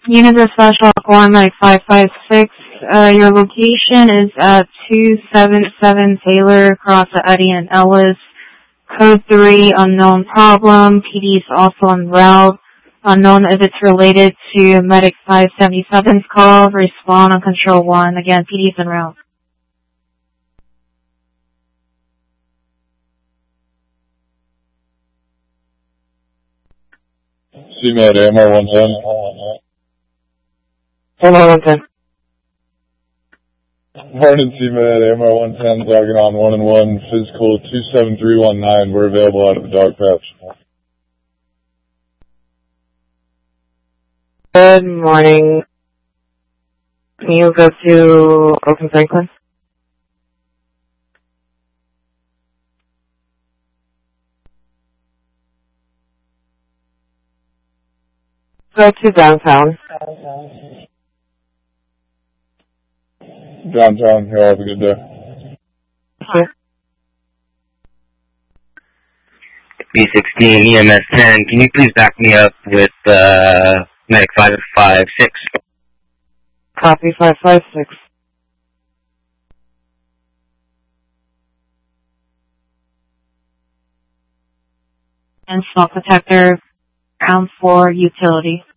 Unit dispatch log 1, like 556. Your location is at 277 Taylor, across the Eddy and Ellis. Code 3, unknown problem. PD is also en route. Unknown if it's related to Medic 577's call. Respond on Control 1. Again, PD is en route. CMAD AMR 110. AMR 110. Morning, CMAD AMR 110, logging on 1 and 1, physical 27319. We're available out of the dog patch. Good morning. Can you go to Oakland Franklin? Go to downtown. Downtown, y'all have a good day. Here. B16 EMS 10, can you please back me up with Medic 556? Copy 556. And smoke detector, ground floor, utility.